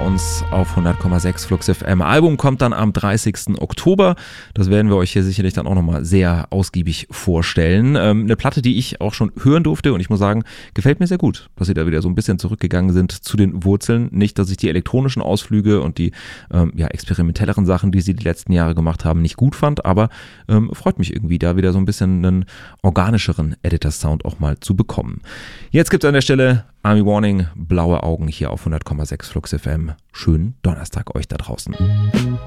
uns auf 100,6 Flux FM. Album kommt dann am 30. Oktober. Das werden wir euch hier sicherlich dann auch nochmal sehr ausgiebig vorstellen. Eine Platte, die ich auch schon hören durfte und ich muss sagen, gefällt mir sehr gut, dass sie da wieder so ein bisschen zurückgegangen sind zu den Wurzeln. Nicht, dass ich die elektronischen Ausflüge und die experimentelleren Sachen, die sie die letzten Jahre gemacht haben, nicht gut fand, aber freut mich irgendwie, da wieder so ein bisschen einen organischeren Editor-Sound auch mal zu bekommen. Jetzt gibt es an der Stelle Army Warning, Blaue Augen hier auf 100,6 Flux FM. Schönen Donnerstag euch da draußen.